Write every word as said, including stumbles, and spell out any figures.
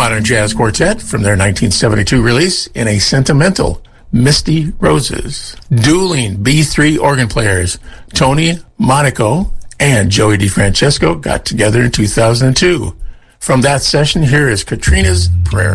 modern jazz quartet from their nineteen seventy-two release, In a Sentimental Misty Roses. Dueling B three organ players Tony Monaco and Joey DeFrancesco got together in two thousand two. From that session, here is Katrina's Prayer.